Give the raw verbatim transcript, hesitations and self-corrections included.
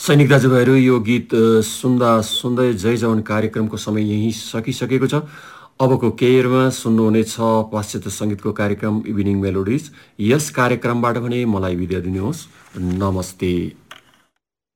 सैनिक दाजुभाइहरू, यो गीत अ, सुन्दा सुन्दै जय जवान कार्यक्रमको समय यहीँ सकिसकेको छ। अबको केही बेरमा सुन्नुहुनेछ पाश्चात्य सङ्गीतको कार्यक्रम इभिनिङ मेलोडिज। यस कार्यक्रमबाट भने मलाई बिदा दिनुहोस्। नमस्ते।